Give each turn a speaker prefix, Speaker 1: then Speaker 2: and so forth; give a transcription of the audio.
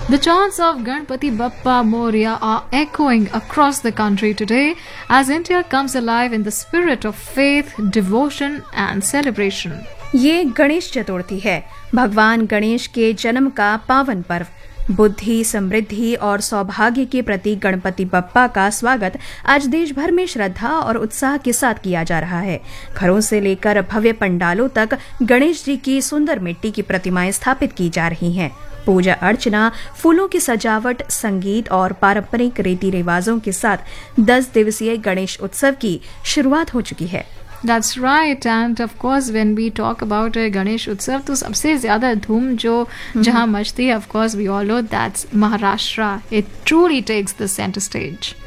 Speaker 1: The chants of Ganpati Bappa Moria are echoing across the country today as India comes alive in the spirit of faith, devotion and celebration.
Speaker 2: ये गणेश चतुर्थी है, भगवान गणेश के जन्म का पावन पर्व। बुद्धि, समृद्धि और सौभाग्य के प्रतीक गणपति बप्पा का स्वागत आज देश भर में श्रद्धा और उत्साह के साथ किया जा रहा है। घरों से लेकर भव्य पंडालों तक गणेश जी की सुंदर मिट्टी की प्रतिमाएं स्थापित की जा रही हैं। पूजा अर्चना, फूलों की सजावट, संगीत और पारंपरिक रीति रिवाजों के साथ 10 दिवसीय गणेश उत्सव की शुरुआत हो चुकी है।
Speaker 1: That's right, and of course when we talk about Ganesh Utsav, तो सबसे ज्यादा धूम जो जहाँ मचती है, of course we all know that's Maharashtra. It truly takes the center stage.